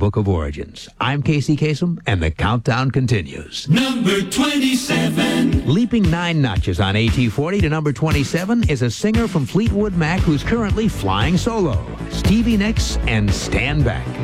Book of Origins. I'm Casey Kasem, and the countdown continues. Number 27. Leaping 9 notches on AT40 to number 27 is a singer from Fleetwood Mac who's currently flying solo. Stevie Nicks and Stand Back.